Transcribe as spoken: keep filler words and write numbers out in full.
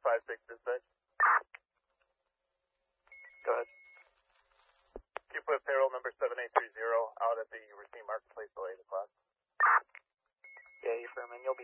five six dispatch. Go ahead. Can you put payroll number seven eight three zero out at the Racine Marketplace till eight o'clock? Yeah, you Furman, you'll be